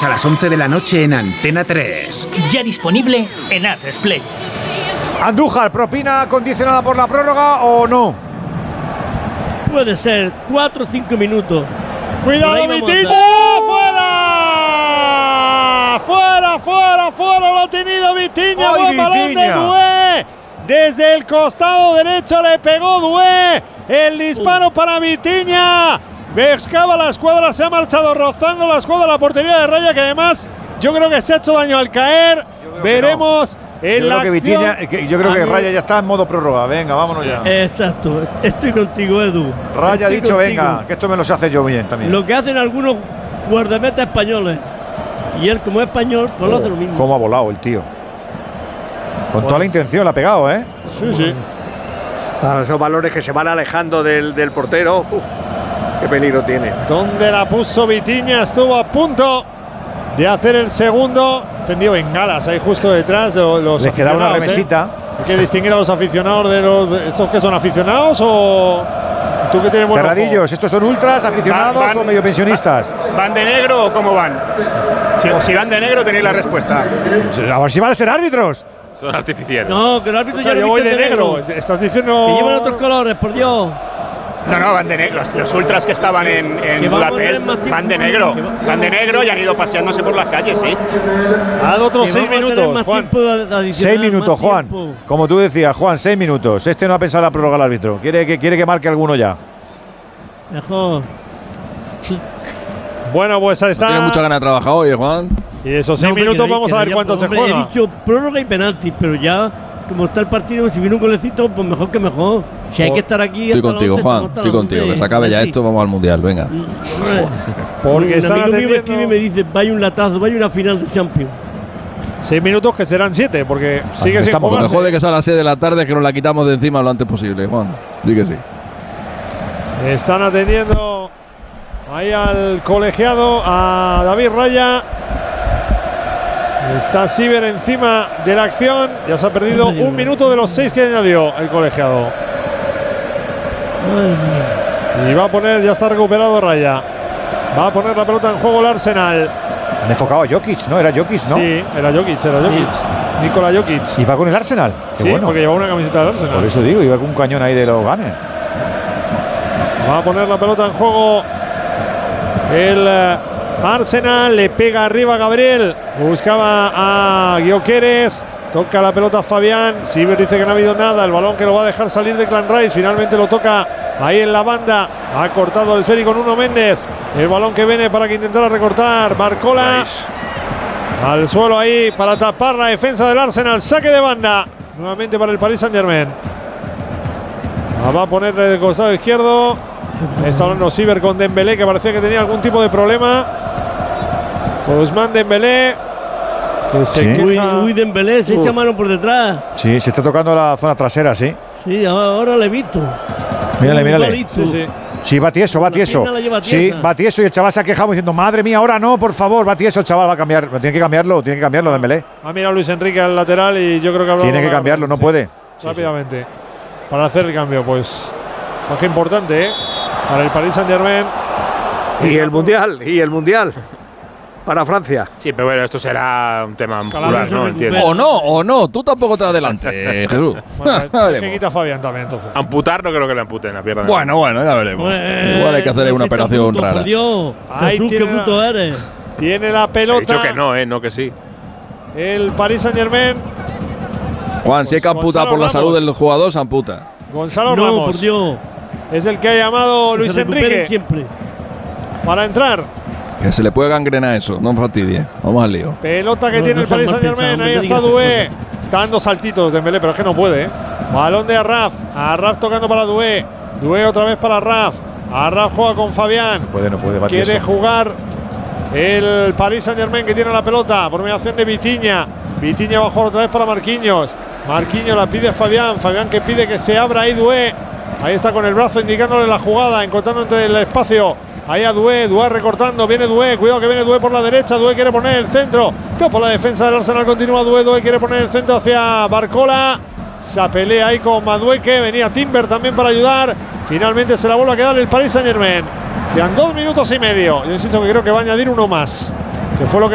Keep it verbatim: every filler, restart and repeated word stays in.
a las once de la noche en Antena tres. Ya disponible en A tres Play. Andújar, ¿propina condicionada por la prórroga o no? Puede ser, cuatro o cinco minutos. ¡Cuidado, Vitinha! ¡Fuera! ¡Fuera, fuera, fuera! Lo ha tenido Vitinha. ¡Buen balón de Doué! Desde el costado derecho le pegó Doué. El disparo uh. para Vitinha. Pescaba la escuadra, se ha marchado rozando la escuadra, la portería de Raya, que además yo creo que se ha hecho daño al caer. Veremos en yo la creo que acción. Vitinha, que yo creo que Raya ya está en modo prórroga. Venga, vámonos ya. Exacto, estoy contigo, Edu. Raya ha dicho, contigo. venga, que esto me lo sé hacer yo bien también. Lo que hacen algunos guardametas españoles. Y él, como es español, pues lo hace lo mismo. Cómo ha volado el tío. Con toda la intención la ha pegado, ¿eh? Sí, sí. Ah, esos balones que se van alejando del, del portero. Uf, qué peligro tiene. ¿Dónde la puso Vitinha? Estuvo a punto de hacer el segundo. Encendió bengalas ahí justo detrás. Los, los Les quedaba una remesita. ¿Eh? Hay que distinguir a los aficionados de los. ¿Estos que son aficionados o.? ¿Tú que tienes buen Terradillos, ¿estos son ultras, aficionados van, van, o medio pensionistas? ¿Van de negro o cómo van? Si, si van de negro tenéis la respuesta. A ver si van a ser árbitros. Son artificiales. No, que el árbitro ya yo no voy de negro. negro. Estás diciendo. Que llevan otros colores, por Dios. No, no, van de negro. Los, los ultras que estaban en, en Budapest van de negro. Van de negro y han ido paseándose por las calles, sí. Ha dado otros seis minutos, Juan. Seis minutos, Juan. Como tú decías, Juan, seis minutos. Este no ha pensado la prórroga al árbitro. Quiere que, quiere que marque alguno ya. Mejor. Bueno, pues ahí está. Tiene mucha ganas de trabajar hoy, Juan. Y esos seis no, minutos vamos a ver cuánto se juega. He dicho prórroga y penalti, pero ya, como está el partido, si viene un golecito, pues mejor que mejor. Si hay que estar aquí. Estoy contigo, Juan. Estoy contigo. Que se acabe ya esto, vamos al mundial. Venga. Porque un amigo mío me escribe y me dice: vaya un latazo, vaya una final de Champions. Seis minutos que serán siete, porque sigue sin jugar. Lo mejor de que sea a las seis de la tarde es que nos la quitamos de encima lo antes posible, Juan. Di que sí. Están atendiendo ahí al colegiado, a David Raya. Está Siver encima de la acción. Ya se ha perdido un minuto de los seis que añadió el colegiado. Y va a poner, ya está recuperado Raya. Va a poner la pelota en juego el Arsenal. Han enfocado a Jokic, ¿no? Era Jokic, ¿no? Sí, era Jokic, era Jokic. Sí. Nikola Jokic. ¿Y va con el Arsenal? Qué sí, bueno. Porque lleva una camiseta del Arsenal. Por eso digo, iba con un cañón ahí de los Gunners. Va a poner la pelota en juego el Arsenal. Le pega arriba Gabriel. Buscaba a Gyökeres. Toca la pelota a Fabián. Siver dice que no ha habido nada. El balón que lo va a dejar salir de Clan Rice. Finalmente lo toca ahí en la banda. Ha cortado el esférico con Nuno Méndez. El balón que viene para que intentara recortar Barcola. Nice. Al suelo ahí para tapar la defensa del Arsenal. Saque de banda. Nuevamente para el Paris Saint-Germain. Va a ponerle del costado izquierdo. Está hablando Siver con Dembélé, que parecía que tenía algún tipo de problema. Ousmane Dembélé. Que se ¿Sí? queja. Uy, uy, Dembélé se echa mano por detrás. Sí, se está tocando la zona trasera, sí. Sí, ahora le he visto. Mírale, mírale. Sí, sí. Sí, va tieso, va tieso. Sí, va tieso y el chaval se ha quejado diciendo, madre mía, ahora no, por favor, va tieso, el chaval va a cambiar. Tiene que cambiarlo, tiene que cambiarlo, Dembélé. Ha mirado Luis Enrique al lateral y yo creo que habrá. Tiene que cambiarlo, no puede. Rápidamente. Sí, sí. Para hacer el cambio, pues. Baja importante, ¿eh? Para el Paris Saint-Germain. Y el Mundial, y el Mundial. Para Francia. Sí, pero bueno, esto será un tema muscular, ¿no? Entiendo. O no, o no, tú tampoco te adelante, Jesús. Bueno, es que quita Fabián también, entonces. Amputar no creo que le amputen la pierna. Bueno, bueno, ya veremos. Pues, Igual hay que hacer una operación bruto, rara. Por Dios, Ahí Jesús, tiene qué bruto la, eres. Tiene la pelota. He dicho que no, eh, no que sí. El Paris Saint-Germain. Juan, pues si hay que amputar por la salud del jugador, se amputa. Gonzalo no, Ramos. por Dios. Es el que ha llamado que Luis Enrique. Siempre. Para entrar. Que se le puede gangrenar eso, no fastidie. Vamos al lío. Pelota que no, tiene no el Paris Saint-Germain. Ahí está Doué. Está dando saltitos Dembélé, pero es que no puede. ¿eh? Balón de Arraf. Arraf tocando para Doué. Doué otra vez para Arraf. Arraf juega con Fabián. No puede, no puede. Va Quiere tieso. jugar el Paris Saint-Germain, que tiene la pelota por mediación de Vitinha. Vitinha va a jugar otra vez para Marquinhos. Marquinhos la pide a Fabián. Fabián que pide que se abra ahí Doué. Ahí está con el brazo indicándole la jugada, encontrando entre el espacio. Ahí a Doué, Doué recortando, viene Doué, cuidado que viene Doué por la derecha, Doué quiere poner el centro, por la defensa del Arsenal continúa Doué, Doué quiere poner el centro hacia Barcola, se pelea ahí con Madueque, venía Timber también para ayudar, finalmente se la vuelve a quedar el Paris Saint-Germain, quedan dos minutos y medio, yo insisto que creo que va a añadir uno más, que fue lo que